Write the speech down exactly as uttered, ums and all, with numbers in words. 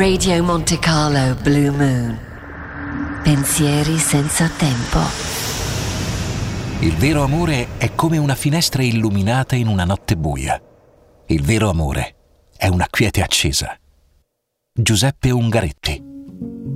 Radio Monte Carlo Blue Moon. Pensieri senza tempo. Il vero amore è come una finestra illuminata in una notte buia. Il vero amore è una quiete accesa. Giuseppe Ungaretti.